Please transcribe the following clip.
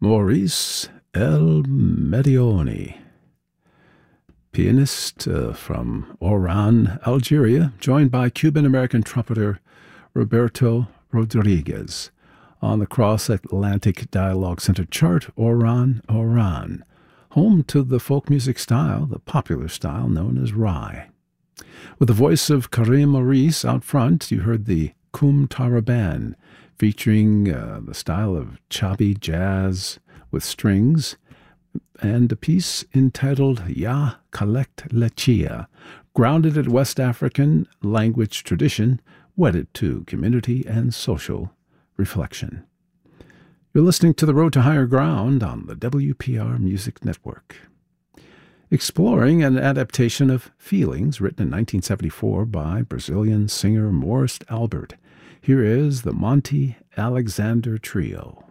Maurice El Medioni, pianist from Oran, Algeria, joined by Cuban-American trumpeter Roberto Rodriguez. On the Cross-Atlantic Dialogue Center chart, Oran, Oran, home to the folk music style, the popular style known as Rai. With the voice of Karim Maurice out front, you heard the Kum Taraban, featuring the style of chabi jazz with strings, and a piece entitled Ya Collect Lechia, grounded at West African language tradition, wedded to community and social reflection. You're listening to The Road to Higher Ground on the WPR Music Network. Exploring an adaptation of Feelings, written in 1974 by Brazilian singer Morris Albert. Here is the Monte Alexander Trio.